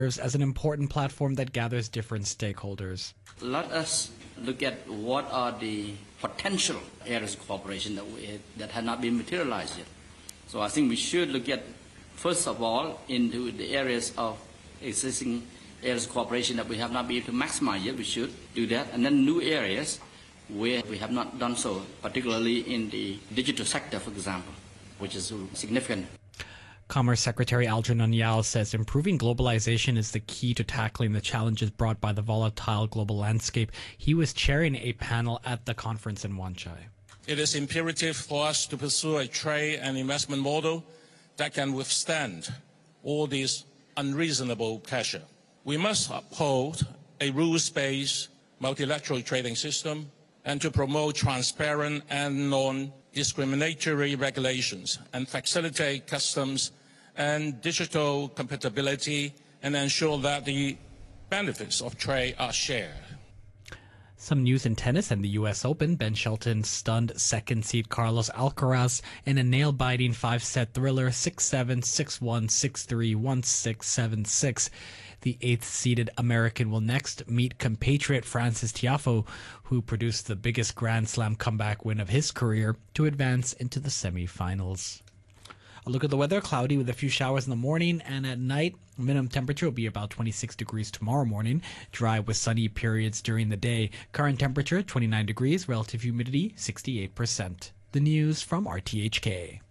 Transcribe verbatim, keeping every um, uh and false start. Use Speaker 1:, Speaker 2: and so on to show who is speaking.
Speaker 1: as an important platform that gathers different stakeholders.
Speaker 2: Let us look at what are the potential areas of cooperation that, we, that have not been materialized yet. So I think we should look at, first of all, into the areas of existing areas of cooperation that we have not been able to maximize yet. We should do that. And then new areas where we have not done so, particularly in the digital sector, for example, which is significant.
Speaker 1: Commerce Secretary Algernon Yao says improving globalization is the key to tackling the challenges brought by the volatile global landscape. He was chairing a panel at the conference in Wan Chai.
Speaker 3: It is imperative for us to pursue a trade and investment model that can withstand all this unreasonable pressure. We must uphold a rules-based multilateral trading system and to promote transparent and non-discriminatory regulations and facilitate customs and digital compatibility and ensure that the benefits of trade are shared.
Speaker 1: Some news in tennis and the U S Open. Ben Shelton stunned second seed Carlos Alcaraz in a nail-biting five-set thriller, six seven, six one, six three, one six, seven six. The eighth-seeded American will next meet compatriot Frances Tiafoe, who produced the biggest Grand Slam comeback win of his career, to advance into the semifinals. A look at the weather: cloudy with a few showers in the morning, and at night, minimum temperature will be about twenty-six degrees tomorrow morning. Dry with sunny periods during the day. Current temperature twenty-nine degrees, relative humidity sixty-eight percent. The news from R T H K.